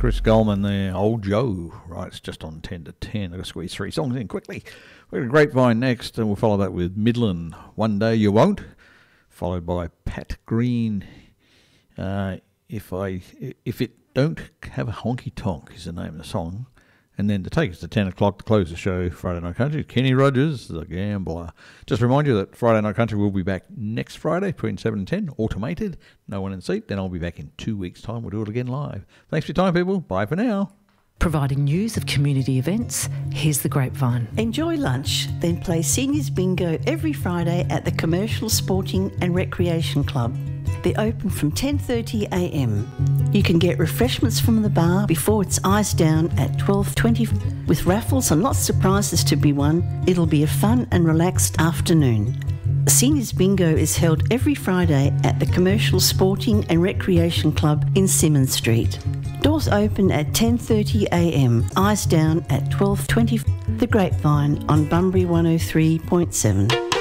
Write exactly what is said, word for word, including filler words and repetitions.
Chris Goldman there. Old Joe. Right, it's just on ten to ten. I've got to squeeze three songs in quickly. We've got a Grapevine next, and we'll follow that with Midland. One Day You Won't. Followed by Pat Green. Uh, if I if it don't have a honky tonk is the name of the song. And then to take us to ten o'clock to close the show, Friday Night Country, Kenny Rogers, The Gambler. Just remind you that Friday Night Country will be back next Friday between seven and ten, automated, no one in seat. Then I'll be back in two weeks' time. We'll do it again live. Thanks for your time, people. Bye for now. Providing news of community events, here's The Grapevine. Enjoy lunch, then play Seniors Bingo every Friday at the Commercial Sporting and Recreation Club. They're open from ten thirty a m. You can get refreshments from the bar before it's iced down at twelve twenty. With raffles and lots of prizes to be won, it'll be a fun and relaxed afternoon. Seniors Bingo is held every Friday at the Commercial Sporting and Recreation Club in Symonds Street. Doors open at ten thirty a m, eyes down at twelve twenty. The Grapevine on Bunbury one oh three point seven.